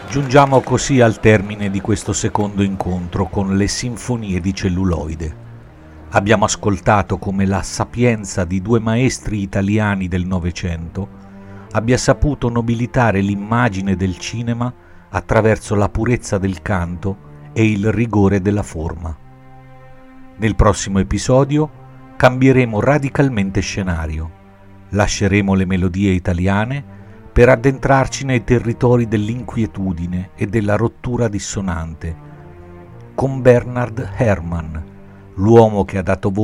Giungiamo così al termine di questo secondo incontro con le sinfonie di celluloide. Abbiamo ascoltato come la sapienza di due maestri italiani del Novecento abbia saputo nobilitare l'immagine del cinema attraverso la purezza del canto e il rigore della forma. Nel prossimo episodio cambieremo radicalmente scenario, lasceremo le melodie italiane per addentrarci nei territori dell'inquietudine e della rottura dissonante, con Bernard Herrmann, l'uomo che ha dato